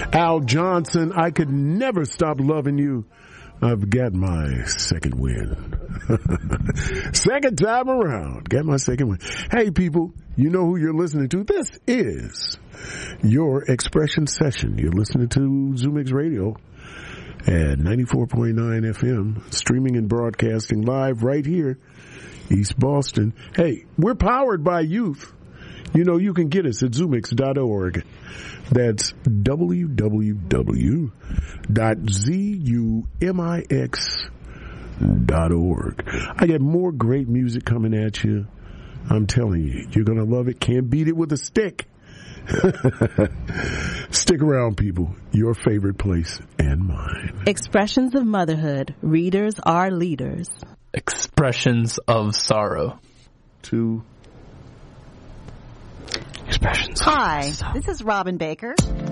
Al Johnson, I Could Never Stop Loving You. I've got my second win. Second time around. Got my second win. Hey, people, you know who you're listening to. This is your Expression Session. You're listening to ZooMix Radio at 94.9 FM, streaming and broadcasting live right here, East Boston. Hey, we're powered by youth. You know, you can get us at zoomix.org. That's www.zumix.org. I got more great music coming at you. I'm telling you, you're going to love it. Can't beat it with a stick. Stick around, people. Your favorite place and mine. Expressions of motherhood. Readers are leaders. Expressions of sorrow. Two. Expressions. Hi, this is Robin Baker.